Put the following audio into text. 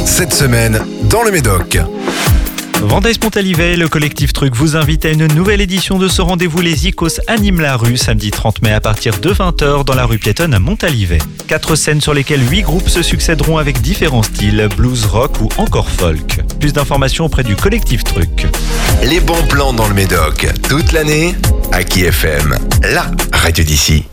Cette semaine, dans le Médoc. Vendée-Montalivet, le collectif Truc vous invite à une nouvelle édition de ce rendez-vous. Les Icos animent la rue samedi 30 mai à partir de 20h dans la rue piétonne à Montalivet. 4 scènes sur lesquelles 8 groupes se succéderont avec différents styles, blues, rock ou encore folk. Plus d'informations auprès du collectif Truc. Les bons plans dans le Médoc, toute l'année, à Aki FM, la radio d'ici.